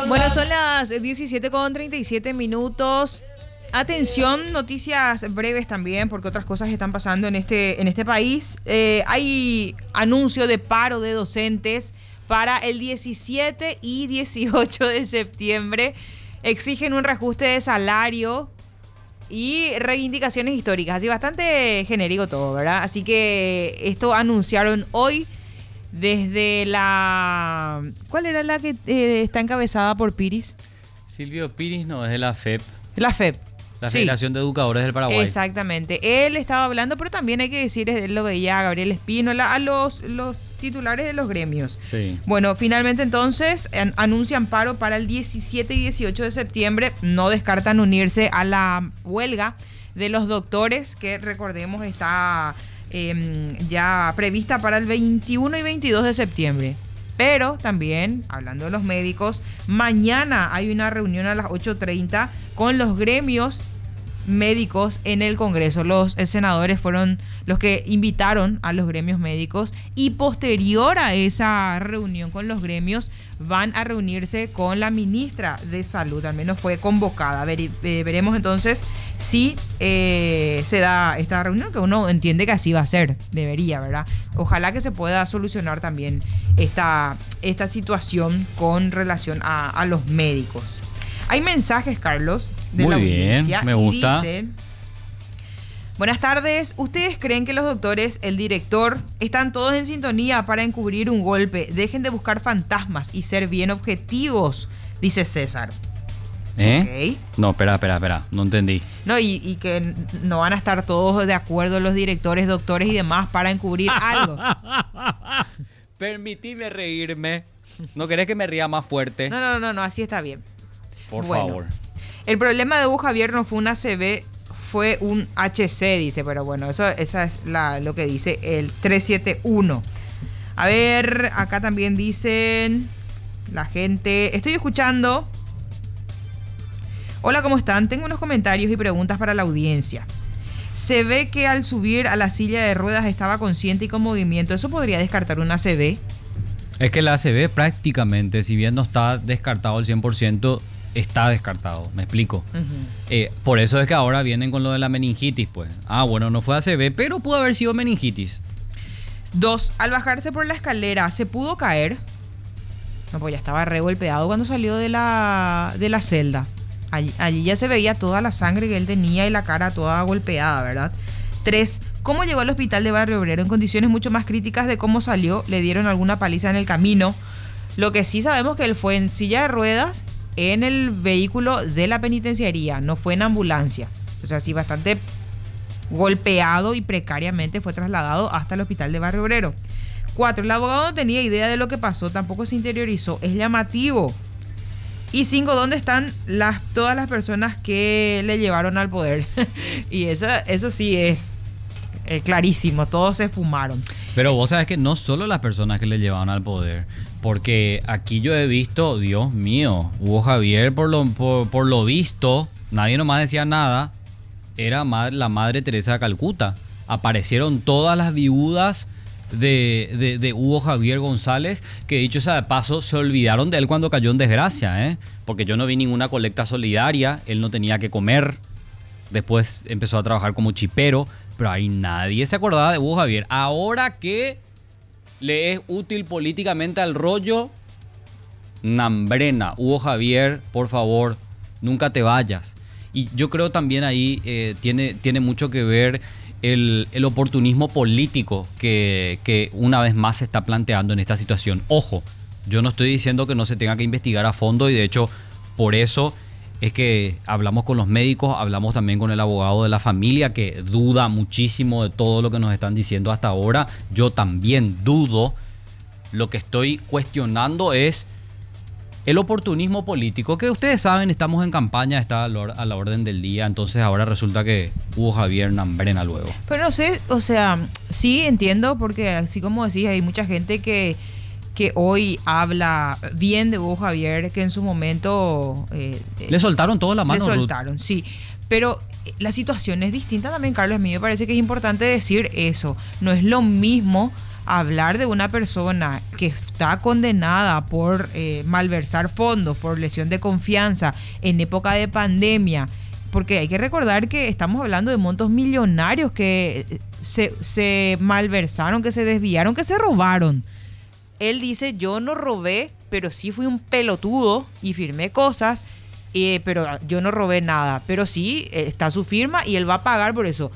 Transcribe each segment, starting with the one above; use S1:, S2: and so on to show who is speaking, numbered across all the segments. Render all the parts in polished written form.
S1: Bueno, son las 17:37. Atención, noticias breves también, porque otras cosas están pasando en este país. Hay anuncio de paro de docentes para el 17 y 18 de septiembre. Exigen un reajuste de salario y reivindicaciones históricas. Así bastante genérico todo, ¿verdad? Así que esto anunciaron hoy desde la... ¿Cuál era la que está encabezada por Piris?
S2: Silvio Piris no, es de la FEP.
S1: La FEP.
S2: La
S1: Sí.
S2: Federación de Educadores del Paraguay.
S1: Exactamente. Él estaba hablando, pero también hay que decir, él lo veía a Gabriel Espínola, a los titulares de los gremios.
S2: Sí.
S1: Bueno, finalmente entonces anuncian paro para el 17 y 18 de septiembre. No descartan unirse a la huelga de los doctores, que recordemos está ya prevista para el 21 y 22 de septiembre. Pero también, hablando de los médicos, mañana hay una reunión a las 8:30 con los gremios médicos en el Congreso. Los senadores fueron los que invitaron a los gremios médicos y posterior a esa reunión con los gremios van a reunirse con la ministra de Salud, al menos fue convocada. Veremos entonces si se da esta reunión, que uno entiende que así va a ser, debería, ¿verdad? Ojalá que se pueda solucionar también esta situación con relación a los médicos. Hay mensajes, Carlos, de
S2: Muy
S1: la
S2: bien,
S1: audiencia.
S2: me gusta.
S1: Dice: buenas tardes, ¿ustedes creen que los doctores, el director, están todos en sintonía para encubrir un golpe? Dejen de buscar fantasmas y ser bien objetivos, dice César.
S2: ¿Eh?
S1: Ok.
S2: No, espera, no entendí.
S1: No, y que no van a estar todos de acuerdo los directores, doctores y demás para encubrir algo.
S2: Permitime reírme. ¿No querés que me ría más fuerte?
S1: No, así está bien.
S2: Por
S1: Bueno.
S2: favor.
S1: El problema de Hugo Javier no fue una CB, fue un HC, dice, pero bueno, esa es lo que dice el 371. A ver, acá también dicen la gente, estoy escuchando. Hola, ¿cómo están? Tengo unos comentarios y preguntas para la audiencia. Se ve que al subir a la silla de ruedas estaba consciente y con movimiento. ¿Eso podría descartar una CB?
S2: Es que la ACV prácticamente, si bien no está descartado al 100%, está descartado, me explico. Por eso es que ahora vienen con lo de la meningitis, pues. Ah, bueno, no fue ACV, pero pudo haber sido meningitis.
S1: 2. Al bajarse por la escalera, ¿se pudo caer? No, pues ya estaba re golpeado cuando salió de la celda. Allí ya se veía toda la sangre que él tenía y la cara toda golpeada, ¿verdad? 3. ¿Cómo llegó al hospital de Barrio Obrero? En condiciones mucho más críticas de cómo salió, le dieron alguna paliza en el camino. Lo que sí sabemos que él fue en silla de ruedas en el vehículo de la penitenciaría, no fue en ambulancia. O sea, sí, bastante golpeado y precariamente fue trasladado hasta el hospital de Barrio Obrero. 4. El abogado no tenía idea de lo que pasó, tampoco se interiorizó. Es llamativo. Y 5. ¿Dónde están todas las personas que le llevaron al poder? Y eso sí es clarísimo, todos se esfumaron.
S2: Pero vos sabés que no solo las personas que le llevaban al poder, porque aquí yo he visto, Dios mío, Hugo Javier, por lo visto, nadie nomás decía nada, era la Madre Teresa de Calcuta. Aparecieron todas las viudas de Hugo Javier González, que dicho sea de paso, se olvidaron de él cuando cayó en desgracia, porque yo no vi ninguna colecta solidaria, él no tenía que comer, después empezó a trabajar como chipero, pero ahí nadie se acordaba de Hugo Javier. Ahora que le es útil políticamente al rollo, nambrena, Hugo Javier, por favor, nunca te vayas. Y yo creo también ahí tiene mucho que ver el oportunismo político que una vez más se está planteando en esta situación. Ojo, yo no estoy diciendo que no se tenga que investigar a fondo, y de hecho por eso es que hablamos con los médicos, hablamos también con el abogado de la familia, que duda muchísimo de todo lo que nos están diciendo hasta ahora. Yo también dudo. Lo que estoy cuestionando es el oportunismo político, que ustedes saben, estamos en campaña, está a la orden del día, entonces ahora resulta que Hugo Javier nambrena luego.
S1: Pero no sé, o sea, sí entiendo, porque así como decís, hay mucha gente que hoy habla bien de Hugo Javier, que en su momento...
S2: le soltaron toda la mano.
S1: Le soltaron, Ruth. Sí. Pero la situación es distinta también, Carlos. A mí me parece que es importante decir eso. No es lo mismo hablar de una persona que está condenada por malversar fondos, por lesión de confianza en época de pandemia, porque hay que recordar que estamos hablando de montos millonarios que se malversaron, que se desviaron, que se robaron. Él dice, yo no robé, pero sí fui un pelotudo y firmé cosas, pero yo no robé nada. Pero sí, está su firma y él va a pagar por eso.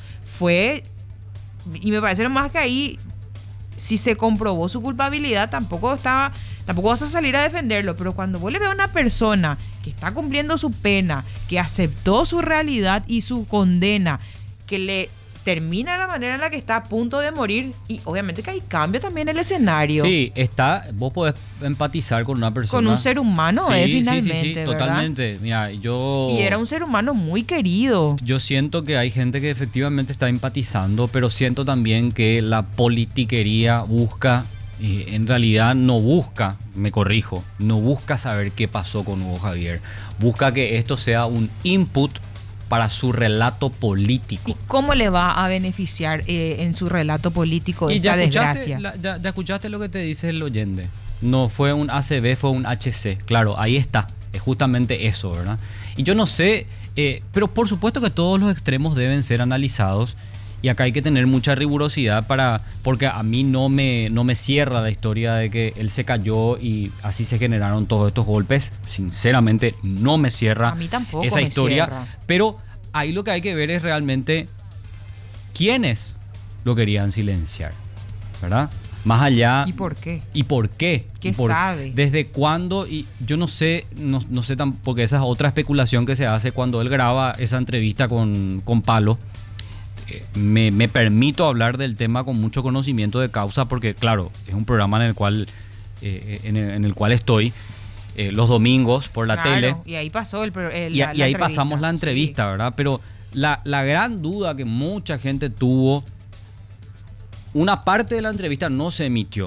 S1: Y me parece más que ahí, si se comprobó su culpabilidad, tampoco vas a salir a defenderlo. Pero cuando vos le ves a una persona que está cumpliendo su pena, que aceptó su realidad y su condena, que le termina de la manera en la que está a punto de morir, y obviamente que hay cambio también en el escenario.
S2: Sí, vos podés empatizar con una persona.
S1: Con un ser humano,
S2: sí,
S1: finalmente,
S2: sí,
S1: ¿verdad?
S2: Totalmente. Mira,
S1: Y era un ser humano muy querido.
S2: Yo siento que hay gente que efectivamente está empatizando, pero siento también que la politiquería busca, en realidad no busca, me corrijo, no busca saber qué pasó con Hugo Javier. Busca que esto sea un input para su relato político.
S1: ¿Y cómo le va a beneficiar en su relato político esta desgracia?
S2: Ya escuchaste lo que te dice el oyente. No fue un ACB, fue un HC. Claro, ahí está. Es justamente eso, ¿verdad? Y yo no sé, pero por supuesto que todos los extremos deben ser analizados. Y acá hay que tener mucha rigurosidad porque a mí no me cierra la historia de que él se cayó y así se generaron todos estos golpes. Sinceramente no me cierra
S1: a mí tampoco
S2: esa
S1: me
S2: historia.
S1: Cierra.
S2: Pero ahí lo que hay que ver es realmente quiénes lo querían silenciar, ¿verdad? Más allá.
S1: ¿Y por qué?
S2: ¿Y por qué?
S1: ¿Qué sabe?
S2: ¿Desde cuándo? Y yo no sé tampoco, porque esa es otra especulación que se hace cuando él graba esa entrevista con Palo. Me permito hablar del tema con mucho conocimiento de causa porque, claro, es un programa en el cual, en el cual estoy los domingos por la tele.
S1: Y ahí pasó
S2: y ahí pasamos la entrevista, sí. ¿Verdad? Pero la gran duda que mucha gente tuvo, una parte de la entrevista no se emitió.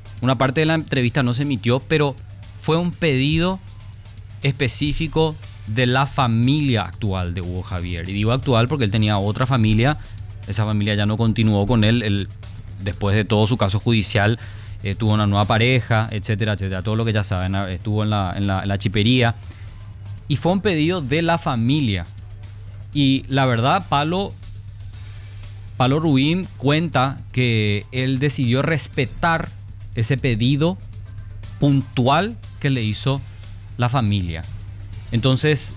S2: Pero fue un pedido específico de la familia actual de Hugo Javier. Y digo actual porque él tenía otra familia. Esa familia ya no continuó con él. Él después de todo su caso judicial, tuvo una nueva pareja, etcétera, etcétera. Todo lo que ya saben, estuvo en la chipería. Y fue un pedido de la familia. Y la verdad, Palo Ruim cuenta que él decidió respetar ese pedido puntual que le hizo la familia. Entonces,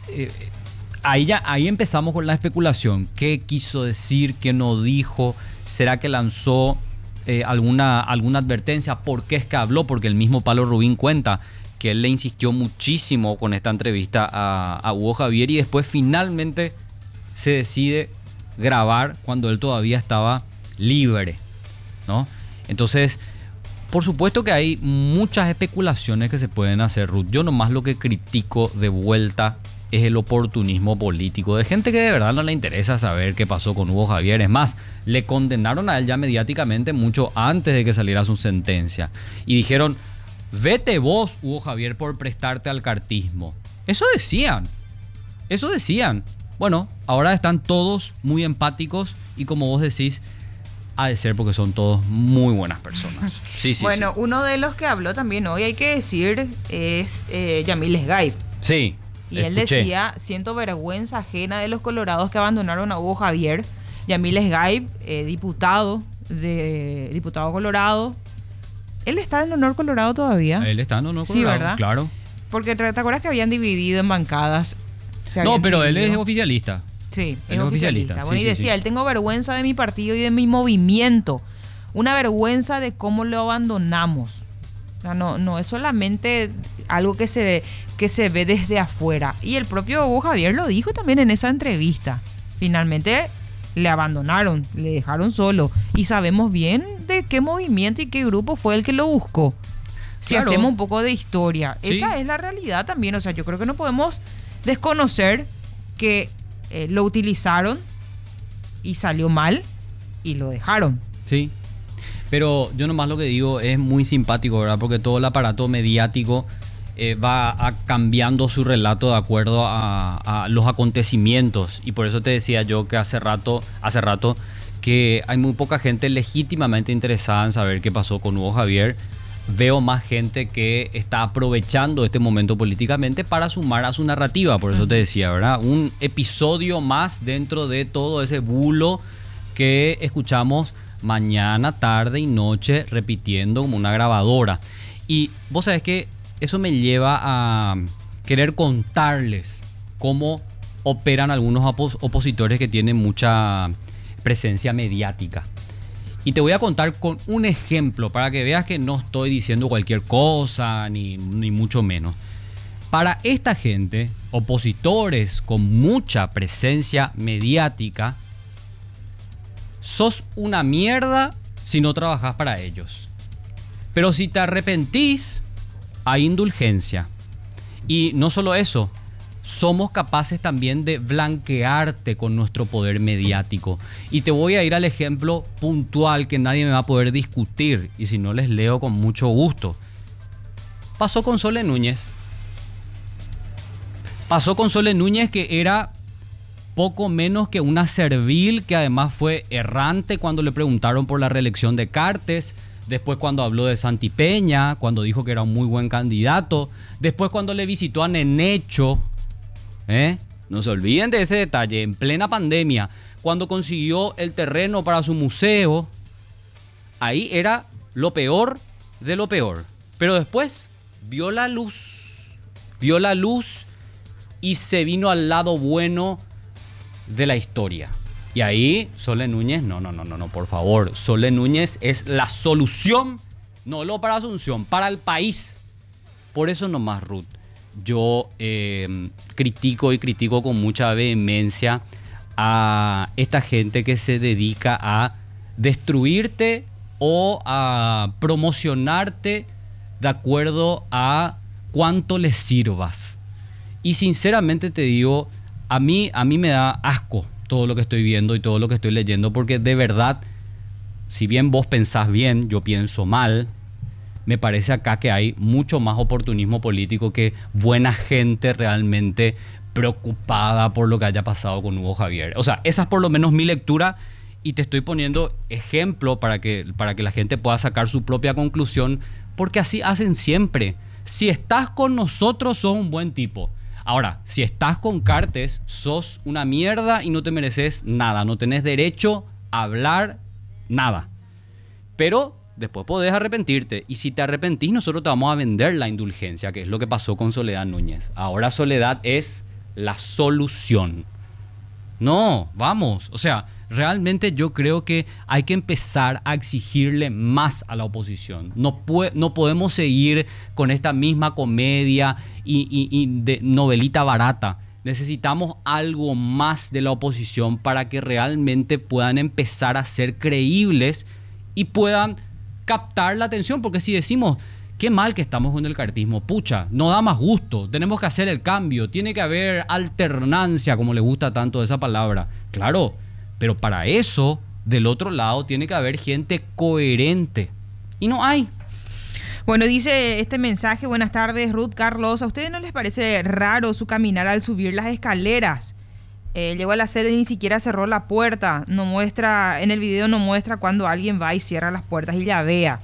S2: ahí empezamos con la especulación. ¿Qué quiso decir? ¿Qué no dijo? ¿Será que lanzó alguna advertencia? ¿Por qué es que habló? Porque el mismo Palo Rubín cuenta que él le insistió muchísimo con esta entrevista a Hugo Javier y después finalmente se decide grabar cuando él todavía estaba libre, ¿no? Entonces, por supuesto que hay muchas especulaciones que se pueden hacer, Ruth. Yo nomás lo que critico de vuelta es el oportunismo político de gente que de verdad no le interesa saber qué pasó con Hugo Javier. Es más, le condenaron a él ya mediáticamente mucho antes de que saliera su sentencia. Y dijeron, vete vos, Hugo Javier, por prestarte al cartismo. Eso decían. Bueno, ahora están todos muy empáticos y como vos decís, ha de ser porque son todos muy buenas personas. Sí,
S1: bueno,
S2: sí.
S1: Uno de los que habló también hoy, hay que decir, es Yamil Esgaib.
S2: Sí.
S1: Y él decía, siento vergüenza ajena de los colorados que abandonaron a Hugo Javier. Yamil Esgaib, diputado colorado. ¿Él está en Honor Colorado todavía?
S2: Él está en Honor Colorado,
S1: sí, ¿verdad?
S2: Claro.
S1: Porque te acuerdas que habían dividido en bancadas.
S2: No, pero él es oficialista.
S1: Sí,
S2: él es oficialista.
S1: Bueno,
S2: sí,
S1: y decía,
S2: sí.
S1: él tengo vergüenza de mi partido y de mi movimiento. Una vergüenza de cómo lo abandonamos. O sea, no es solamente algo que se ve desde afuera. Y el propio Hugo Javier lo dijo también en esa entrevista. Finalmente le abandonaron, le dejaron solo. Y sabemos bien de qué movimiento y qué grupo fue el que lo buscó. Si
S2: claro.
S1: hacemos un poco de historia.
S2: Sí.
S1: Esa es la realidad también. O sea, yo creo que no podemos desconocer que lo utilizaron y salió mal y lo dejaron.
S2: Sí. Pero yo nomás lo que digo es muy simpático, ¿verdad? Porque todo el aparato mediático va cambiando su relato de acuerdo a los acontecimientos. Y por eso te decía yo que hace rato que hay muy poca gente legítimamente interesada en saber qué pasó con Hugo Javier. Veo más gente que está aprovechando este momento políticamente para sumar a su narrativa. Por eso te decía, ¿verdad? Un episodio más dentro de todo ese bulo que escuchamos mañana, tarde y noche repitiendo como una grabadora. Y vos sabés que eso me lleva a querer contarles cómo operan algunos opositores que tienen mucha presencia mediática. Y te voy a contar con un ejemplo para que veas que no estoy diciendo cualquier cosa, ni mucho menos. Para esta gente, opositores con mucha presencia mediática, sos una mierda si no trabajás para ellos. Pero si te arrepentís, hay indulgencia. Y no solo eso, somos capaces también de blanquearte con nuestro poder mediático. Y te voy a ir al ejemplo puntual que nadie me va a poder discutir. Y si no, les leo con mucho gusto. Pasó con Sole Núñez. Pasó con Sole Núñez, que era poco menos que una servil, que además fue errante cuando le preguntaron por la reelección de Cartes. Después cuando habló de Santi Peña, cuando dijo que era un muy buen candidato. Después cuando le visitó a Nenecho. No se olviden de ese detalle. En plena pandemia, cuando consiguió el terreno para su museo, ahí era lo peor de lo peor. Pero después vio la luz y se vino al lado bueno de la historia. Y ahí Sole Núñez, no, por favor. Sole Núñez es la solución, no lo para Asunción, para el país. Por eso nomás, Ruth, yo critico con mucha vehemencia a esta gente que se dedica a destruirte o a promocionarte de acuerdo a cuánto les sirvas. Y sinceramente te digo, a mí me da asco todo lo que estoy viendo y todo lo que estoy leyendo, porque de verdad, si bien vos pensás bien, yo pienso mal. Me parece acá que hay mucho más oportunismo político que buena gente realmente preocupada por lo que haya pasado con Hugo Javier. O sea, esa es por lo menos mi lectura, y te estoy poniendo ejemplo para que la gente pueda sacar su propia conclusión, porque así hacen siempre. Si estás con nosotros, sos un buen tipo. Ahora, si estás con Cartes, sos una mierda y no te mereces nada. No tenés derecho a hablar nada. Pero después podés arrepentirte. Y si te arrepentís, nosotros te vamos a vender la indulgencia, que es lo que pasó con Soledad Núñez. Ahora Soledad es la solución. No, vamos. O sea, realmente yo creo que hay que empezar a exigirle más a la oposición. No podemos seguir con esta misma comedia y de novelita barata. Necesitamos algo más de la oposición para que realmente puedan empezar a ser creíbles y puedan captar la atención. Porque si decimos, qué mal que estamos con el cartismo, pucha, no da más gusto, tenemos que hacer el cambio, tiene que haber alternancia, como le gusta tanto esa palabra. Claro, pero para eso, del otro lado, tiene que haber gente coherente. Y no hay.
S1: Bueno, dice este mensaje: buenas tardes, Ruth, Carlos. ¿A ustedes no les parece raro su caminar al subir las escaleras? Llegó a la sede y ni siquiera cerró la puerta. No muestra, en el video no muestra cuando alguien va y cierra las puertas y ya vea.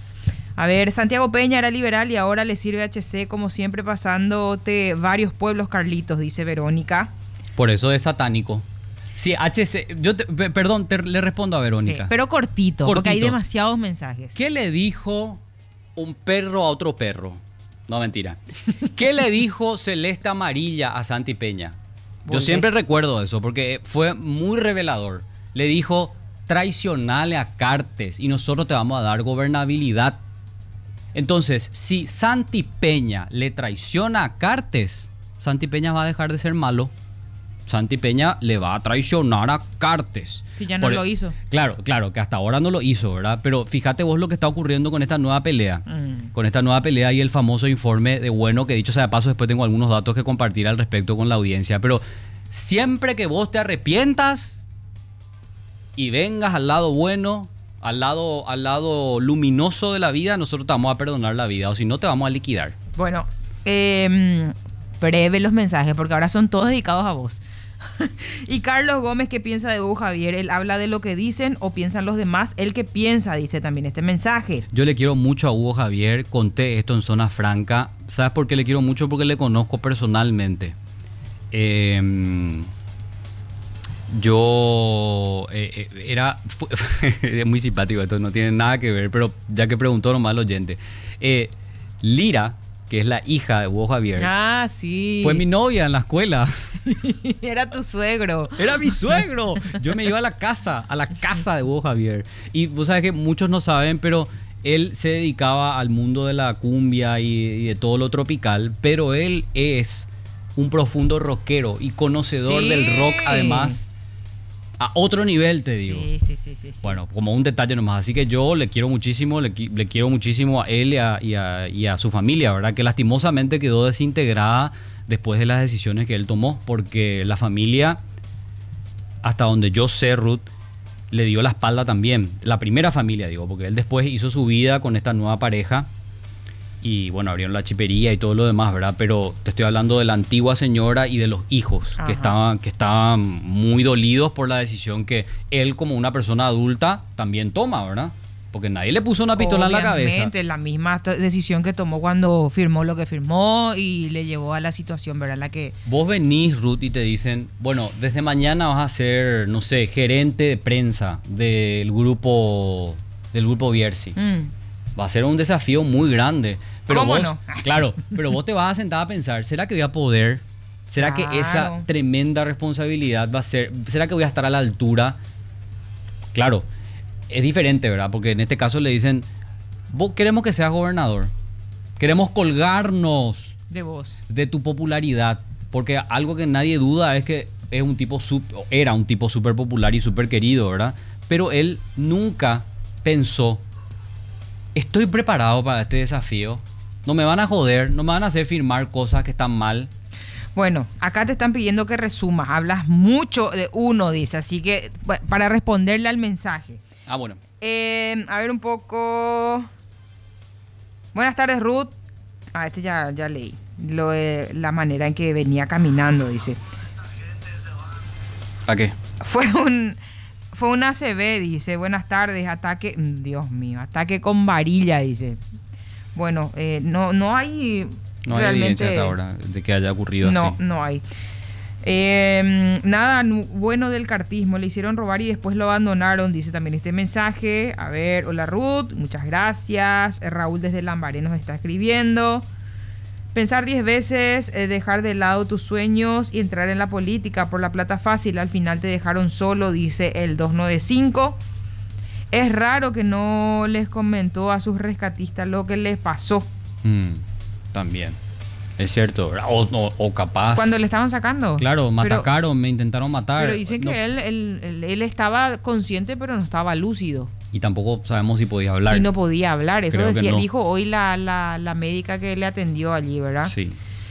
S1: A ver, Santiago Peña era liberal y ahora le sirve HC, como siempre pasándote varios pueblos, Carlitos, dice Verónica.
S2: Por eso es satánico. Sí, HC, perdón, le respondo a Verónica.
S1: Sí, pero cortito, porque hay demasiados mensajes.
S2: ¿Qué le dijo un perro a otro perro? No, mentira. ¿Qué le dijo Celeste Amarilla a Santi Peña? Yo siempre recuerdo eso porque fue muy revelador. Le dijo, traicionale a Cartes y nosotros te vamos a dar gobernabilidad. Entonces, si Santi Peña le traiciona a Cartes, Santi Peña va a dejar de ser malo. Santi Peña le va a traicionar a Cartes.
S1: Que ya no lo hizo.
S2: Claro, que hasta ahora no lo hizo, ¿verdad? Pero fíjate vos lo que está ocurriendo con esta nueva pelea. Con esta nueva pelea y el famoso informe de Bueno, que dicho sea de paso, después tengo algunos datos que compartir al respecto con la audiencia. Pero siempre que vos te arrepientas y vengas al lado bueno, al lado luminoso de la vida, nosotros te vamos a perdonar la vida, o si no te vamos a liquidar.
S1: Bueno, breve los mensajes, porque ahora son todos dedicados a vos. Y Carlos Gómez, ¿qué piensa de Hugo Javier? Él habla de lo que dicen o piensan los demás. Él qué piensa, dice también este mensaje.
S2: Yo le quiero mucho a Hugo Javier, conté esto en Zona Franca. ¿Sabes por qué le quiero mucho? Porque le conozco personalmente. Es muy simpático esto, no tiene nada que ver, pero ya que preguntó nomás el oyente. Lira, que es la hija de Hugo Javier,
S1: Sí.
S2: fue mi novia en la escuela.
S1: Era tu suegro.
S2: Era mi suegro. Yo me iba a la casa de Hugo Javier. Y vos sabés que muchos no saben, pero él se dedicaba al mundo de la cumbia y de todo lo tropical, pero él es un profundo rockero y conocedor del rock, además, a otro nivel, te digo.
S1: Sí.
S2: Bueno, como un detalle nomás. Así que yo le quiero muchísimo, le quiero muchísimo a él y a su familia, ¿verdad? Que lastimosamente quedó desintegrada después de las decisiones que él tomó, porque la familia, hasta donde yo sé, Ruth, le dio la espalda también. La primera familia, digo, porque él después hizo su vida con esta nueva pareja y bueno, abrieron la chipería y todo lo demás, ¿verdad? Pero te estoy hablando de la antigua señora y de los hijos que estaban muy dolidos por la decisión que él, como una persona adulta, también toma, ¿verdad? Porque nadie le puso una pistola en la cabeza.
S1: Obviamente, la misma decisión que tomó cuando firmó lo que firmó y le llevó a la situación, ¿verdad? La que...
S2: Vos venís, Ruth, y te dicen, bueno, desde mañana vas a ser, no sé, gerente de prensa del grupo Bierzi. Va a ser un desafío muy grande. Pero
S1: ¿Cómo
S2: vos,
S1: no?
S2: Claro, pero vos te vas a sentar a pensar, ¿será que voy a poder? ¿Será que esa tremenda responsabilidad va a ser? ¿Será que voy a estar a la altura? Claro, es diferente, ¿verdad? Porque en este caso le dicen, vos queremos que seas gobernador. Queremos colgarnos
S1: de vos,
S2: de tu popularidad. Porque algo que nadie duda es que es un tipo era un tipo súper popular y súper querido, ¿verdad? Pero él nunca pensó, estoy preparado para este desafío. No me van a joder, no me van a hacer firmar cosas que están mal.
S1: Bueno, acá te están pidiendo que resumas. Hablas mucho de uno, dice. Así que para responderle al mensaje.
S2: Bueno.
S1: A ver un poco. Buenas tardes, Ruth. Este ya leí. La manera en que venía caminando, dice.
S2: ¿A qué?
S1: Fue un ACV, dice. Buenas tardes, ataque. Dios mío, ataque con varilla, dice. Bueno, no hay.
S2: No hay evidencia hasta ahora de que haya ocurrido así.
S1: No hay. Nada bueno del cartismo. Le hicieron robar y después lo abandonaron, dice también este mensaje. A ver, hola Ruth, muchas gracias. Raúl desde Lambaré nos está escribiendo. Pensar 10 veces, dejar de lado tus sueños y entrar en la política por la plata fácil. Al final te dejaron solo, dice el 295. Es raro que no les comentó a sus rescatistas lo que les pasó.
S2: También. Es cierto. O capaz.
S1: Cuando le estaban sacando.
S2: Claro, me atacaron, me intentaron matar.
S1: Pero dicen que él estaba consciente, pero no estaba lúcido.
S2: Y tampoco sabemos si podía hablar.
S1: Y no podía hablar. Eso decía,
S2: no.
S1: Dijo hoy la médica que le atendió allí, ¿verdad?
S2: Sí.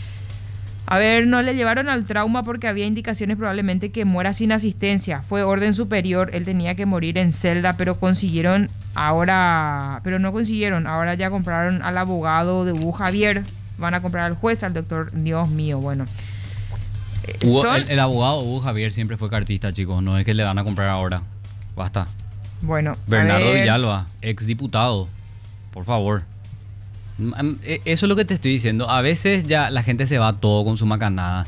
S1: A ver, no le llevaron al trauma porque había indicaciones probablemente que muera sin asistencia. Fue orden superior, él tenía que morir en celda, pero no consiguieron. Ahora ya compraron al abogado de Hugo Javier. Van a comprar al juez, al doctor. Dios mío, bueno.
S2: El abogado Hugo Javier siempre fue cartista, chicos. No es que le van a comprar ahora. Basta.
S1: Bueno.
S2: Bernardo Villalba, ex diputado. Por favor. Eso es lo que te estoy diciendo. A veces ya la gente se va todo con su macanada.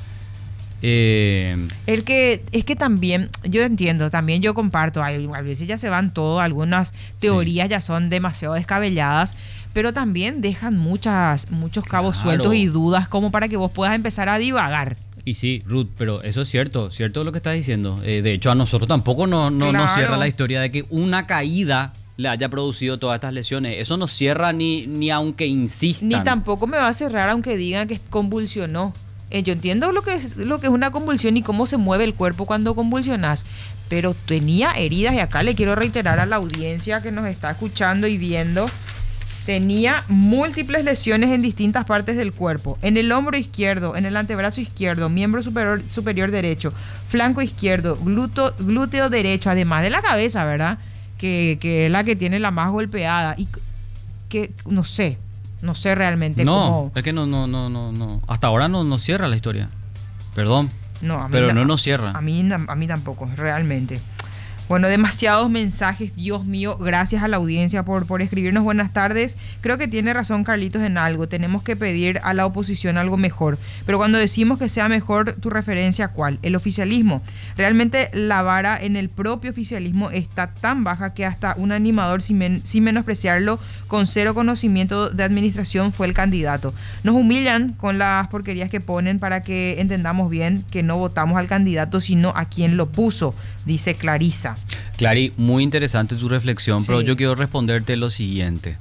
S1: Es que también, yo entiendo, también yo comparto, a veces ya se van todo, algunas teorías ya son demasiado descabelladas, pero también dejan muchos cabos sueltos y dudas como para que vos puedas empezar a divagar.
S2: Y sí, Ruth, pero eso es cierto lo que estás diciendo. De hecho, a nosotros tampoco nos cierra la historia de que una caída le haya producido todas estas lesiones. Eso no cierra ni aunque insistan.
S1: Ni tampoco me va a cerrar aunque digan que convulsionó. Yo entiendo lo que es una convulsión y cómo se mueve el cuerpo cuando convulsionas, pero tenía heridas y acá le quiero reiterar a la audiencia que nos está escuchando y viendo, tenía múltiples lesiones en distintas partes del cuerpo, en el hombro izquierdo, en el antebrazo izquierdo, miembro superior derecho, flanco izquierdo, glúteo derecho, además de la cabeza, ¿verdad? Que es la que tiene la más golpeada y que no sé realmente cómo.
S2: Es que no. Hasta ahora no cierra la historia. Perdón.
S1: No, a mí
S2: Pero no nos cierra.
S1: A mí tampoco, realmente. Bueno, demasiados mensajes, Dios mío, gracias a la audiencia por escribirnos. Buenas tardes. Creo que tiene razón Carlitos en algo, tenemos que pedir a la oposición algo mejor, pero cuando decimos que sea mejor, ¿tu referencia cuál? El oficialismo. Realmente la vara en el propio oficialismo está tan baja que hasta un animador, sin menospreciarlo, con cero conocimiento de administración fue el candidato. Nos humillan con las porquerías que ponen para que entendamos bien que no votamos al candidato, sino a quien lo puso, dice Clarisa.
S2: Clary, muy interesante tu reflexión, sí. Pero yo quiero responderte lo siguiente.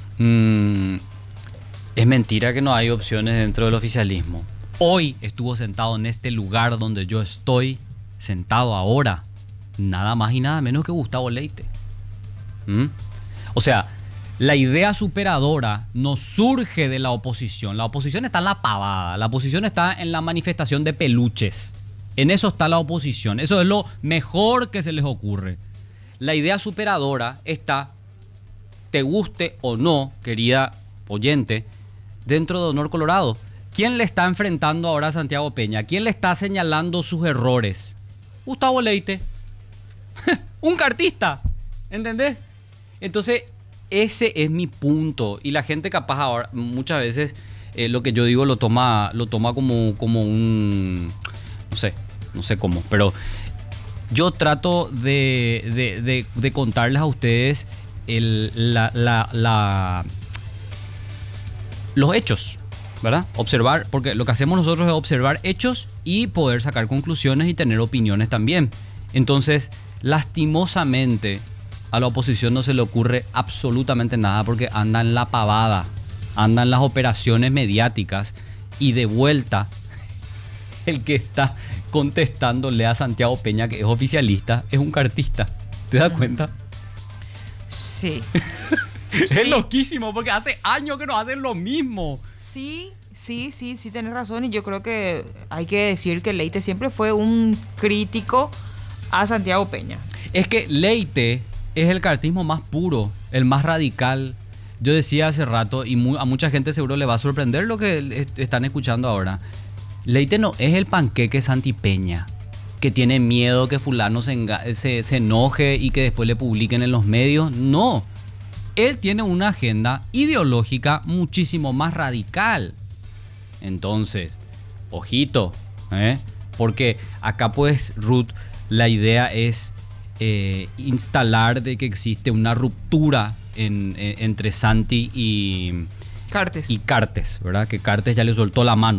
S2: Es mentira que no hay opciones dentro del oficialismo. Hoy estuvo sentado en este lugar donde yo estoy sentado ahora, nada más y nada menos que Gustavo Leite. O sea, la idea superadora no surge de la oposición. La oposición está en la pavada, la oposición está en la manifestación de peluches. En eso está la oposición. Eso es lo mejor que se les ocurre. La idea superadora está, te guste o no, querida oyente, dentro de Honor Colorado. ¿Quién le está enfrentando ahora a Santiago Peña? ¿Quién le está señalando sus errores? Gustavo Leite. Un cartista. ¿Entendés? Entonces, ese es mi punto. Y la gente capaz ahora, muchas veces, lo que yo digo lo toma como un... No sé cómo, pero yo trato de contarles a ustedes los hechos, ¿verdad? Observar, porque lo que hacemos nosotros es observar hechos y poder sacar conclusiones y tener opiniones también. Entonces, lastimosamente, a la oposición no se le ocurre absolutamente nada porque anda en la pavada, anda en las operaciones mediáticas y de vuelta el que está contestándole a Santiago Peña, que es oficialista, es un cartista. ¿Te das cuenta?
S1: Sí.
S2: Es loquísimo porque hace años que nos hacen lo mismo.
S1: Sí, tienes razón. Y yo creo que hay que decir que Leite siempre fue un crítico a Santiago Peña.
S2: Es que Leite es el cartismo más puro, el más radical. Yo decía hace rato, y a mucha gente seguro le va a sorprender lo que están escuchando ahora. Leite no es el panqueque Santi Peña, que tiene miedo que fulano se enoje y que después le publiquen en los medios. No, él tiene una agenda ideológica muchísimo más radical. Entonces, ojito, porque acá pues, Ruth, la idea es instalar de que existe una ruptura entre Santi y Cartes, ¿verdad? Que Cartes ya le soltó la mano.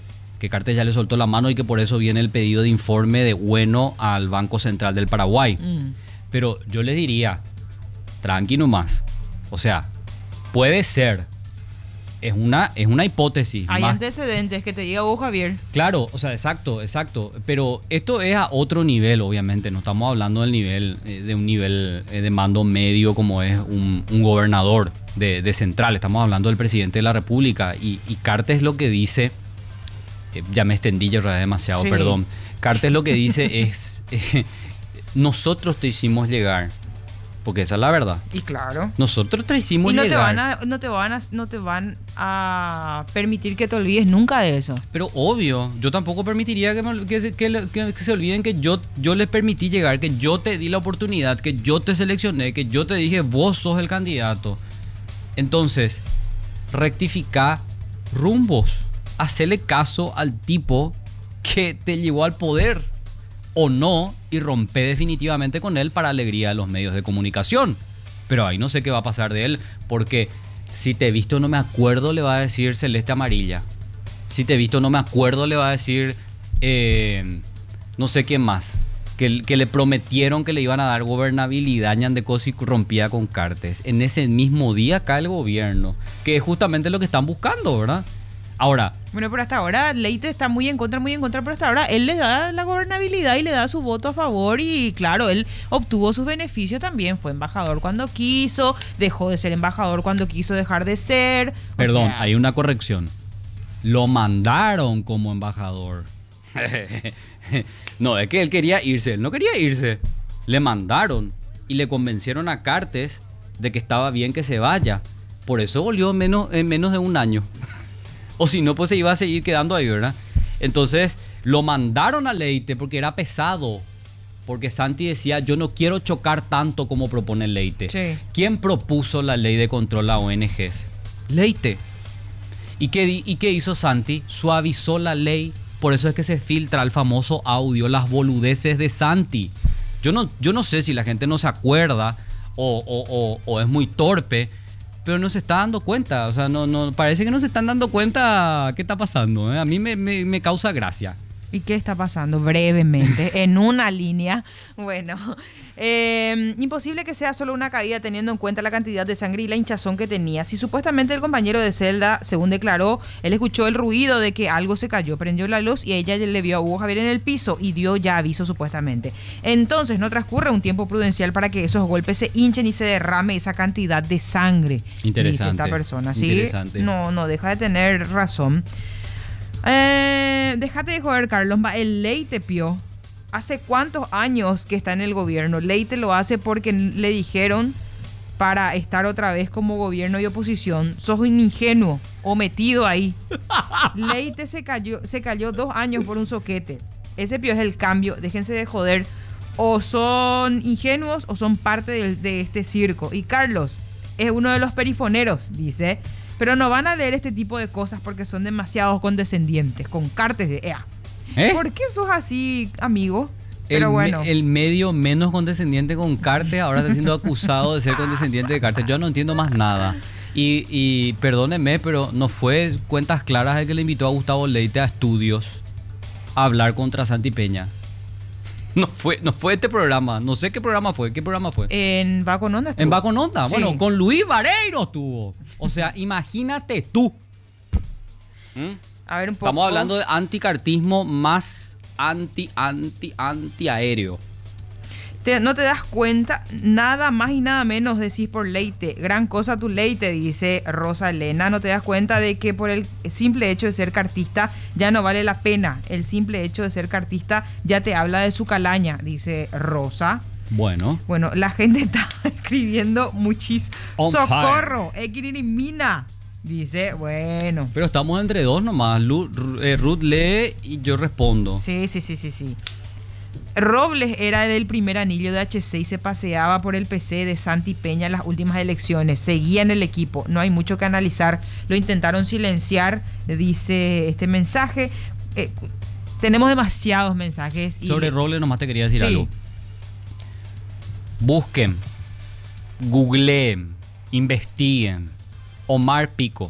S2: Y que por eso viene el pedido de informe de Bueno al Banco Central del Paraguay. Pero yo les diría, tranqui nomás. O sea, puede ser. Es una hipótesis.
S1: Hay antecedentes que te diga vos, Javier.
S2: Claro, o sea, exacto. Pero esto es a otro nivel, obviamente. No estamos hablando del nivel, de un nivel de mando medio como es un gobernador de Central. Estamos hablando del presidente de la República. Y Cartes lo que dice... Ya me extendí yo demasiado, sí. Perdón. Cartes lo que dice es, nosotros te hicimos llegar, porque esa es la verdad.
S1: Y claro.
S2: Nosotros te hicimos llegar.
S1: No te van a permitir que te olvides nunca de eso.
S2: Pero obvio, yo tampoco permitiría que se olviden que yo les permití llegar, que yo te di la oportunidad, que yo te seleccioné, que yo te dije, vos sos el candidato. Entonces, rectifica rumbos. Hacerle caso al tipo que te llevó al poder o no y rompe definitivamente con él para alegría de los medios de comunicación. Pero ahí no sé qué va a pasar de él, porque si te he visto no me acuerdo le va a decir celeste amarilla. Si te he visto no me acuerdo le va a decir no sé quién más. Que le prometieron que le iban a dar gobernabilidad Ñandecosi y rompía con Cartes. En ese mismo día cae el gobierno, que es justamente lo que están buscando, ¿verdad? Ahora...
S1: Bueno, pero hasta ahora Leite está muy en contra, pero hasta ahora él le da la gobernabilidad y le da su voto a favor y claro, él obtuvo sus beneficios también, fue embajador cuando quiso, dejó de ser embajador cuando quiso dejar de ser.
S2: Perdón, hay una corrección. Lo mandaron como embajador. No, es que él quería irse, él no quería irse. Le mandaron y le convencieron a Cartes de que estaba bien que se vaya. Por eso volvió en menos de un año. O si no, pues se iba a seguir quedando ahí, ¿verdad? Entonces lo mandaron a Leite porque era pesado. Porque Santi decía, yo no quiero chocar tanto como propone Leite.
S1: Sí.
S2: ¿Quién propuso la ley de control a ONGs? Leite. ¿Y qué hizo Santi? Suavizó la ley. Por eso es que se filtra el famoso audio, las boludeces de Santi. Yo no sé si la gente no se acuerda o es muy torpe, pero no se está dando cuenta. O sea, no parece que no se están dando cuenta qué está pasando, ¿eh? A mí me causa gracia.
S1: ¿Y qué está pasando? Brevemente, en una línea. Bueno, imposible que sea solo una caída teniendo en cuenta la cantidad de sangre y la hinchazón que tenía. Si supuestamente el compañero de celda, según declaró, él escuchó el ruido de que algo se cayó, prendió la luz y ella le vio a Hugo Javier en el piso y dio ya aviso supuestamente. Entonces no transcurre un tiempo prudencial para que esos golpes se hinchen y se derrame esa cantidad de sangre.
S2: Interesante.
S1: Dice esta persona, ¿sí?
S2: Interesante.
S1: No deja de tener razón. Déjate de joder, Carlos. El Leite, pío. ¿Hace cuántos años que está en el gobierno? Leite lo hace porque le dijeron para estar otra vez como gobierno y oposición. Sos un ingenuo o metido ahí. Leite se cayó 2 años por un soquete. Ese pío es el cambio. Déjense de joder. O son ingenuos o son parte de este circo. Y Carlos es uno de los perifoneros, dice. Pero no van a leer este tipo de cosas porque son demasiado condescendientes, con cartes de EA. ¿Por qué sos así, amigo? Pero bueno.
S2: El medio menos condescendiente con Cartes ahora está siendo acusado de ser condescendiente de Cartes. Yo no entiendo más nada. Y perdónenme, pero no fue Cuentas Claras el que le invitó a Gustavo Leite a estudios a hablar contra Santi Peña. No fue este programa. No sé qué programa fue. ¿Qué programa fue?
S1: En Va con Onda estuvo.
S2: En Va con Onda.
S1: Sí.
S2: Bueno, con Luis Vareiro estuvo. O sea, imagínate tú.
S1: A ver un poco.
S2: Estamos hablando de anticartismo más antiaéreo.
S1: No te das cuenta, nada más y nada menos decís por Leite. Gran cosa tu Leite, dice Rosa Elena. No te das cuenta de que por el simple hecho de ser cartista ya no vale la pena. El simple hecho de ser cartista ya te habla de su calaña, dice Rosa.
S2: Bueno,
S1: la gente está escribiendo muchísimo. ¡Socorro! Equirimina. Dice, bueno.
S2: Pero estamos entre dos nomás. Ruth lee y yo respondo.
S1: Sí. Robles era del primer anillo de HC y se paseaba por el PC de Santi Peña en las últimas elecciones. Seguía en el equipo. No hay mucho que analizar. Lo intentaron silenciar, dice este mensaje. Tenemos demasiados mensajes.
S2: Sobre Robles nomás te quería decir algo. Busquen, googleen, investiguen. Omar Pico.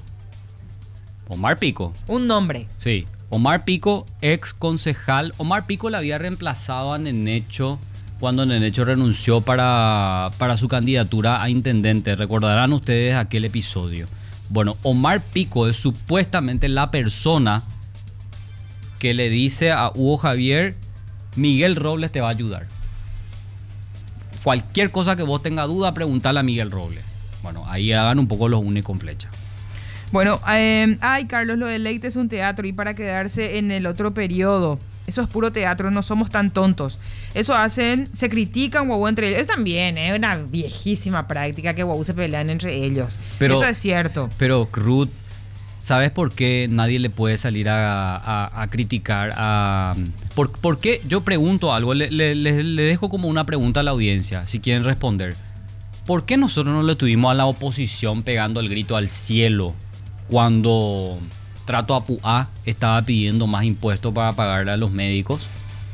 S1: Un nombre.
S2: Sí. Omar Pico, ex concejal. Omar Pico le había reemplazado a Nenecho cuando Nenecho renunció para su candidatura a intendente. Recordarán ustedes aquel episodio. Bueno, Omar Pico es supuestamente la persona que le dice a Hugo Javier, Miguel Robles te va a ayudar. Cualquier cosa que vos tengas duda, preguntale a Miguel Robles. Bueno, ahí hagan un poco los unes con flecha.
S1: Bueno, Carlos, lo de Leite es un teatro y para quedarse en el otro periodo. Eso es puro teatro, no somos tan tontos. Eso hacen, se critican guau entre ellos. Es también una viejísima práctica que guau se pelean entre ellos. Pero, eso es cierto.
S2: Pero Ruth, ¿sabes por qué nadie le puede salir a criticar? ¿Por qué? Yo pregunto algo, le dejo como una pregunta a la audiencia, si quieren responder. ¿Por qué nosotros no le tuvimos a la oposición pegando el grito al cielo cuando Trato Apuá estaba pidiendo más impuestos para pagarle a los médicos?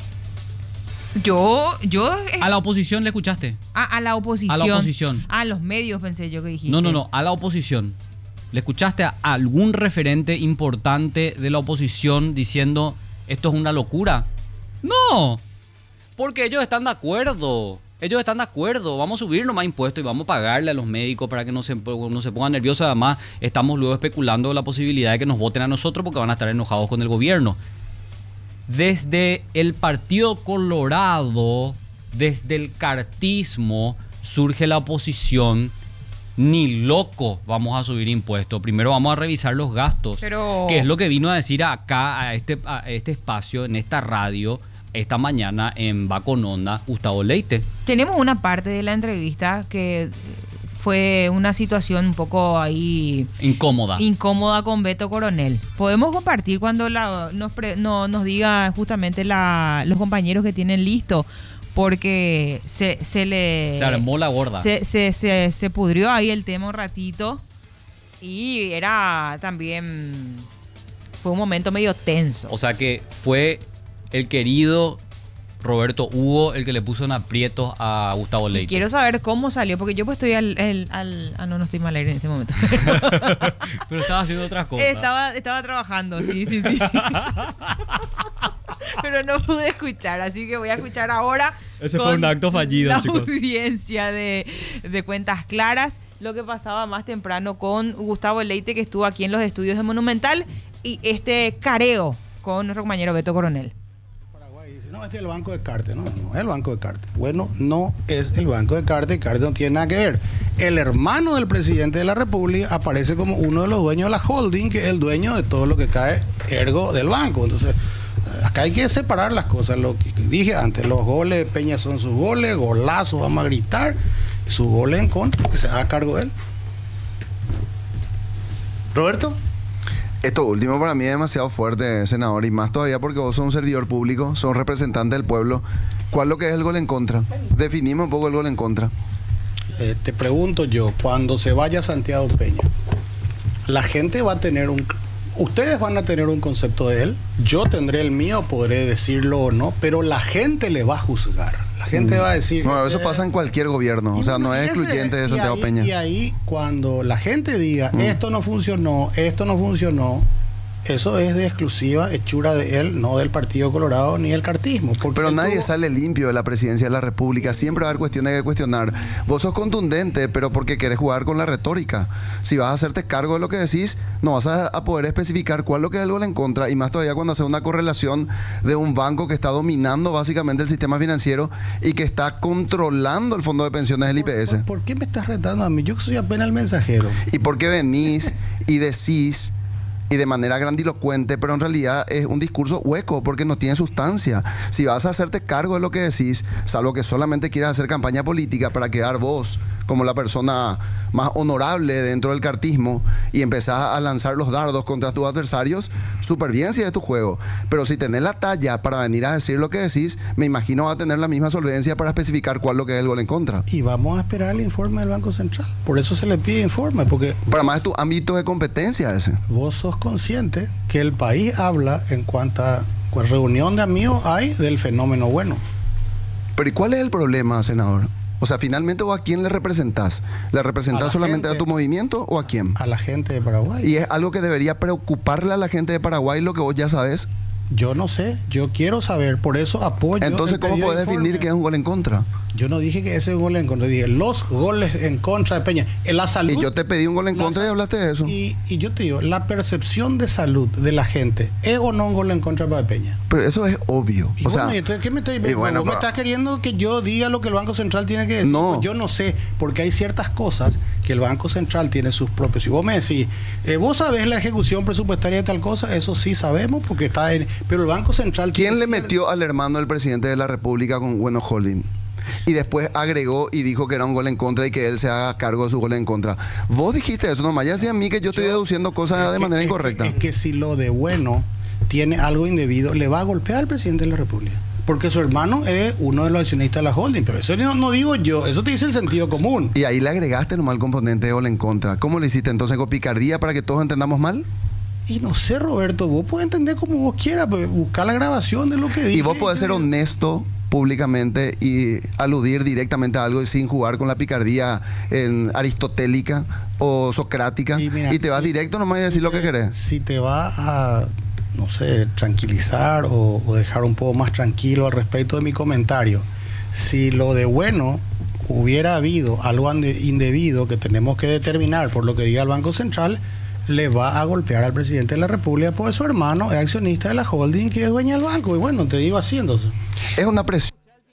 S2: ¿A la oposición le escuchaste?
S1: A la oposición.
S2: A la oposición.
S1: A los medios pensé yo que dijiste.
S2: No, a la oposición. ¿Le escuchaste a algún referente importante de la oposición diciendo esto es una locura? No, porque ellos están de acuerdo. Vamos a subir nomás impuestos y vamos a pagarle a los médicos para que no se pongan nerviosos. Además, estamos luego especulando la posibilidad de que nos voten a nosotros porque van a estar enojados con el gobierno. Desde el Partido Colorado, desde el cartismo, surge la oposición. Ni loco vamos a subir impuestos. Primero vamos a revisar los gastos. Que es lo que vino a decir acá, a este espacio, en esta radio, esta mañana en Va con Onda, Gustavo Leite.
S1: Tenemos una parte de la entrevista que fue una situación un poco ahí incómoda con Beto Coronel. Podemos compartir cuando nos diga justamente los compañeros que tienen listo, porque se
S2: armó la gorda.
S1: Se pudrió ahí el tema un ratito y fue un momento medio tenso.
S2: O sea que fue el querido Roberto Hugo el que le puso en aprietos a Gustavo Leite.
S1: Y quiero saber cómo salió, porque yo pues estoy no estoy mal aire en ese momento.
S2: Pero estaba haciendo otras cosas.
S1: Estaba trabajando, sí. Pero no pude escuchar, así que voy a escuchar ahora.
S2: Ese fue un acto fallido,
S1: la
S2: chicos.
S1: Audiencia de Cuentas Claras, lo que pasaba más temprano con Gustavo Leite, que estuvo aquí en los estudios de Monumental, y este careo con nuestro compañero Beto Coronel.
S3: No, este es el Banco Descartes. No es el Banco Descartes. Bueno, no es el Banco Descartes. Descartes no tiene nada que ver. El hermano del presidente de la República aparece como uno de los dueños de la holding, que es el dueño de todo lo que cae ergo del banco. Entonces, acá hay que separar las cosas. Lo que dije antes, los goles de Peña son sus goles, golazos, vamos a gritar, sus goles en contra, que se haga cargo de él.
S4: ¿Roberto?
S5: Esto último para mí es demasiado fuerte, senador, y más todavía porque vos sos un servidor público, sos representante del pueblo. ¿Cuál es lo que es el gol en contra? Definimos un poco el gol en contra.
S3: Te pregunto yo, cuando se vaya Santiago Peña, la gente va a tener ustedes van a tener un concepto de él, yo tendré el mío, podré decirlo o no, pero la gente le va a juzgar. La gente va a decir...
S5: Bueno, eso pasa en cualquier gobierno, o sea, no es excluyente de Santiago Peña.
S3: Y ahí, cuando la gente diga, esto no funcionó, eso es de exclusiva hechura de él, no del Partido Colorado ni del cartismo.
S5: Pero nadie sale limpio de la presidencia de la República. Siempre va a haber cuestiones que cuestionar. Vos sos contundente, pero porque querés jugar con la retórica. Si vas a hacerte cargo de lo que decís, no vas a poder especificar cuál es lo que es el gol en contra. Y más todavía cuando hace una correlación de un banco que está dominando básicamente el sistema financiero y que está controlando el fondo de pensiones del IPS.
S3: ¿Por qué me estás retando a mí? Yo soy apenas el mensajero.
S5: ¿Y por qué venís y decís... y de manera grandilocuente, pero en realidad es un discurso hueco porque no tiene sustancia? Si vas a hacerte cargo de lo que decís, salvo que solamente quieras hacer campaña política para quedar vos como la persona más honorable dentro del cartismo y empezás a lanzar los dardos contra tus adversarios, súper bien si es tu juego. Pero si tenés la talla para venir a decir lo que decís, me imagino va a tener la misma solvencia para especificar cuál es lo que es el gol en contra.
S3: Y vamos a esperar el informe del Banco Central. Por eso se le pide informe, porque...
S5: Para más es tu ámbito de competencia ese.
S3: Vos sos consciente que el país habla en cuanta reunión de amigos hay del fenómeno bueno.
S5: Pero ¿y cuál es el problema, senador? O sea, finalmente, ¿o a quién le representás? ¿Le representás solamente a tu movimiento o a quién?
S3: A la gente de Paraguay.
S5: ¿Y es algo que debería preocuparle a la gente de Paraguay lo que vos ya sabés?
S3: Yo no sé, yo quiero saber, por eso apoyo.
S5: Entonces, ¿cómo podés definir que es un gol en contra?
S3: Yo no dije que ese es un gol en contra, dije los goles en contra de Peña. En la salud.
S5: Y yo te pedí un gol en contra y hablaste de eso.
S3: Y yo te digo, la percepción de salud de la gente, ¿es o no un gol en contra para Peña?
S5: Pero eso es obvio.
S3: Y
S5: o
S3: bueno,
S5: sea,
S3: entonces, ¿qué me estás diciendo? ¿Me estás queriendo que yo diga lo que el Banco Central tiene que decir?
S5: No.
S3: Pues yo no sé, porque hay ciertas cosas que el Banco Central tiene sus propios. Si vos me decís, vos sabés la ejecución presupuestaria de tal cosa, eso sí sabemos, porque está en... Pero el Banco Central...
S5: ¿Quién le metió al hermano del presidente de la República con Bueno Holding? Y después agregó y dijo que era un gol en contra y que él se haga cargo de su gol en contra. Vos dijiste eso, nomás ya decía a mí que yo estoy deduciendo cosas de manera incorrecta.
S3: Es que si lo de Bueno tiene algo indebido, le va a golpear al presidente de la República. Porque su hermano es uno de los accionistas de la holding. Pero eso no digo yo, eso te dice el sentido común.
S5: Y ahí le agregaste nomás el componente de gol en contra. ¿Cómo lo hiciste entonces con picardía para que todos entendamos mal?
S3: Y no sé, Roberto, vos podés entender como vos quieras, pues, buscar la grabación de lo que dije.
S5: Y vos podés ser honesto públicamente y aludir directamente a algo y sin jugar con la picardía aristotélica o socrática. Y te vas directo nomás a decir lo que querés.
S3: Si te va a, no sé, tranquilizar o dejar un poco más tranquilo al respecto de mi comentario, si lo de Bueno hubiera habido algo indebido que tenemos que determinar por lo que diga el Banco Central, le va a golpear al presidente de la República porque su hermano es accionista de la holding que es dueña del banco. Y bueno, te digo así entonces.
S5: Es una presión.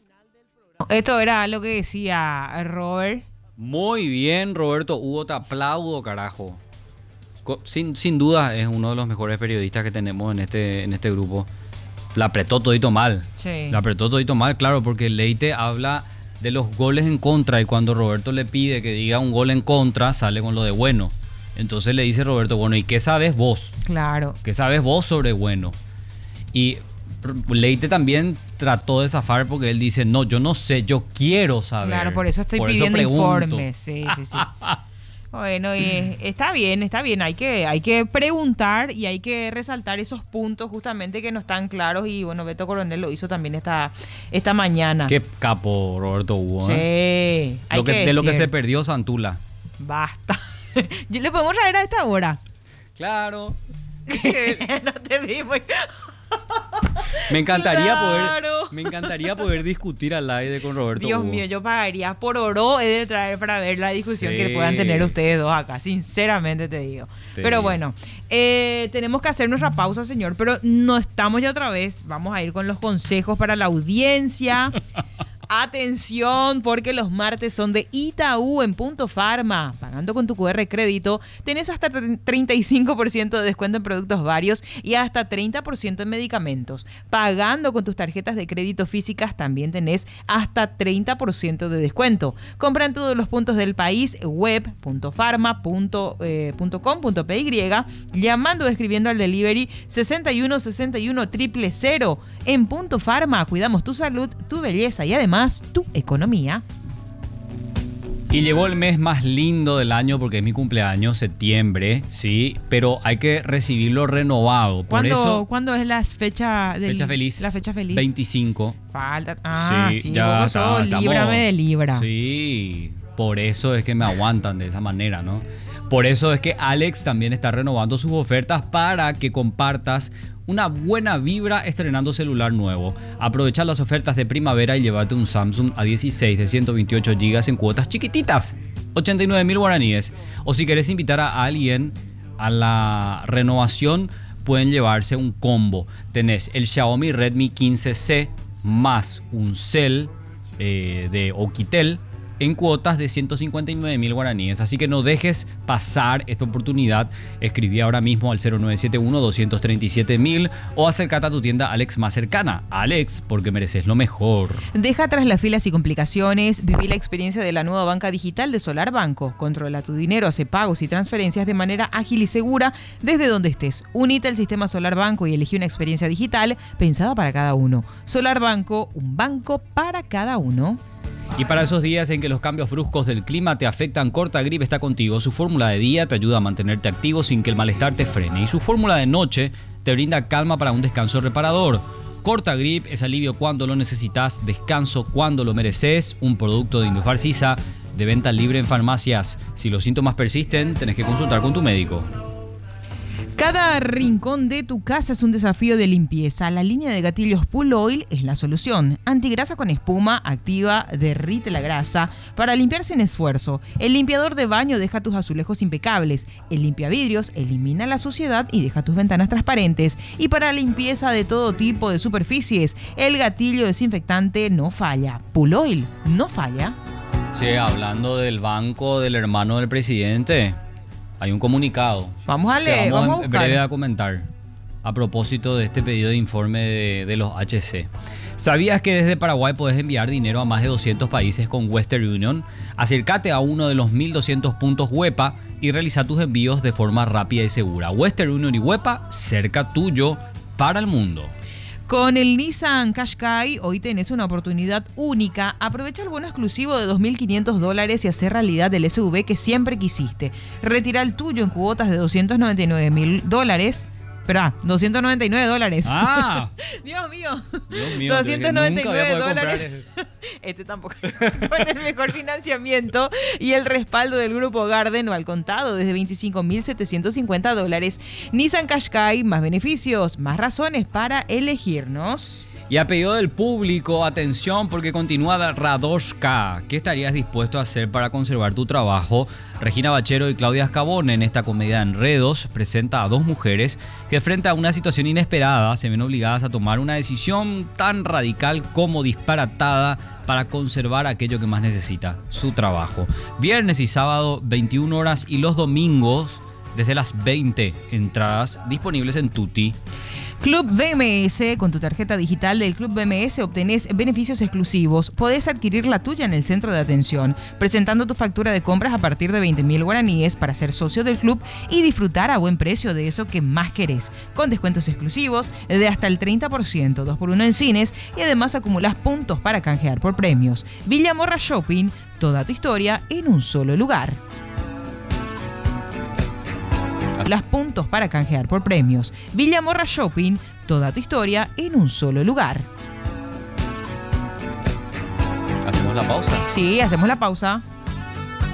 S1: Esto era lo que decía Robert.
S2: Muy bien, Roberto Hugo, te aplaudo, carajo. Sin duda es uno de los mejores periodistas que tenemos en este grupo. La apretó todito mal.
S1: Sí.
S2: La apretó todito mal, claro, porque Leite habla de los goles en contra, y cuando Roberto le pide que diga un gol en contra, sale con lo de bueno. Entonces le dice Roberto, bueno, ¿y qué sabes vos?
S1: Claro.
S2: ¿Qué sabes vos sobre bueno? Y Leite también trató de zafar porque él dice, no, yo no sé, yo quiero saber.
S1: Claro, por eso estoy pidiendo informes. Sí. Bueno, y está bien, hay que preguntar y hay que resaltar esos puntos justamente que no están claros, y bueno, Beto Coronel lo hizo también esta mañana.
S2: Qué capo Roberto Hugo,
S1: Sí, hay
S2: de lo que se perdió Santula.
S1: Basta. ¿Le podemos traer a esta hora?
S2: Claro.
S1: No te vi muy...
S2: Me encantaría
S1: Claro.
S2: poder discutir al aire con Roberto
S1: Dios
S2: Hugo.
S1: mío, yo pagaría por oro he de traer para ver la discusión que puedan tener ustedes dos acá, sinceramente te digo. Pero bueno, tenemos que hacer nuestra pausa, señor, pero no estamos ya otra vez. Vamos a ir con los consejos para la audiencia. Atención, porque los martes son de Itaú en Punto Farma. Pagando con tu QR crédito, tenés hasta 35% de descuento en productos varios y hasta 30% en medicamentos. Pagando con tus tarjetas de crédito físicas, también tenés hasta 30% de descuento. Compra en todos los puntos del país, web.farma.com.py, llamando o escribiendo al delivery 61 61 000. En Punto Farma, cuidamos tu salud, tu belleza y además tu economía.
S2: Y llegó el mes más lindo del año porque es mi cumpleaños, septiembre, sí, pero hay que recibirlo renovado. Por eso,
S1: ¿Cuándo es la fecha
S2: feliz?
S1: La fecha feliz.
S2: 25.
S1: Falta.
S2: Sí,
S1: ya vos sos líbrame de Libra.
S2: Sí, por eso es que me aguantan de esa manera, ¿no? Por eso es que Alex también está renovando sus ofertas para que compartas una buena vibra estrenando celular nuevo. Aprovecha las ofertas de primavera y llévate un Samsung A16 de 128 GB en cuotas chiquititas, 89.000 guaraníes. O si querés invitar a alguien a la renovación, pueden llevarse un combo. Tenés el Xiaomi Redmi 15C más un Cell de Oukitel en cuotas de 159.000 guaraníes. Así que no dejes pasar esta oportunidad. Escribí ahora mismo al 0971-237.000 o acércate a tu tienda Alex más cercana. Alex, porque mereces lo mejor.
S1: Deja atrás las filas y complicaciones. Viví la experiencia de la nueva banca digital de Solar Banco. Controla tu dinero, hace pagos y transferencias de manera ágil y segura desde donde estés. Unite al sistema Solar Banco y elegí una experiencia digital pensada para cada uno. Solar Banco, un banco para cada uno.
S2: Y para esos días en que los cambios bruscos del clima te afectan, Cortagrip está contigo. Su fórmula de día te ayuda a mantenerte activo sin que el malestar te frene. Y su fórmula de noche te brinda calma para un descanso reparador. Cortagrip es alivio cuando lo necesitas, descanso cuando lo mereces. Un producto de Indusfarcisa, de venta libre en farmacias. Si los síntomas persisten, tenés que consultar con tu médico.
S1: Cada rincón de tu casa es un desafío de limpieza. La línea de gatillos Pull Oil es la solución. Antigrasa con espuma, activa, derrite la grasa para limpiar sin esfuerzo. El limpiador de baño deja tus azulejos impecables. El limpiavidrios elimina la suciedad y deja tus ventanas transparentes. Y para limpieza de todo tipo de superficies, el gatillo desinfectante no falla. Pull Oil no falla.
S2: Sí, hablando del banco del hermano del presidente, hay un comunicado.
S1: Vamos a leer, vamos a
S2: en
S1: buscar.
S2: breve a comentar a propósito de este pedido de informe de los HC. ¿Sabías que desde Paraguay podés enviar dinero a más de 200 países con Western Union? Acércate a uno de los 1.200 puntos Huepa y realiza tus envíos de forma rápida y segura. Western Union y Huepa, cerca tuyo para el mundo.
S1: Con el Nissan Qashqai hoy tenés una oportunidad única. Aprovecha el bono exclusivo de $2.500 y hacer realidad el SUV que siempre quisiste. Retira el tuyo en cuotas de $299.000. Espera, $299.
S2: ¡Ah!
S1: Dios mío.
S2: Dios mío,
S1: $299. Este tampoco. Con el mejor financiamiento y el respaldo del Grupo Garden o al contado desde $25.750. Nissan Qashqai, más beneficios, más razones para elegirnos.
S2: Y a pedido del público, atención porque continúa Radoshka. ¿Qué estarías dispuesto a hacer para conservar tu trabajo? Regina Bachero y Claudia Escabón en esta comedia Enredos presenta a dos mujeres que frente a una situación inesperada se ven obligadas a tomar una decisión tan radical como disparatada para conservar aquello que más necesita, su trabajo. Viernes y sábado 21 horas y los domingos desde las 20, entradas disponibles en Tutti.
S1: Club BMS, con tu tarjeta digital del Club BMS obtenés beneficios exclusivos. Podés adquirir la tuya en el centro de atención, presentando tu factura de compras a partir de 20.000 guaraníes para ser socio del club y disfrutar a buen precio de eso que más querés, con descuentos exclusivos de hasta el 30%, 2x1 en cines y además acumulás puntos para canjear por premios. Villa Morra Shopping, toda tu historia en un solo lugar. Las puntos para canjear por premios. Villa Morra Shopping, toda tu historia en un solo lugar.
S2: ¿Hacemos la pausa?
S1: Sí, hacemos la pausa.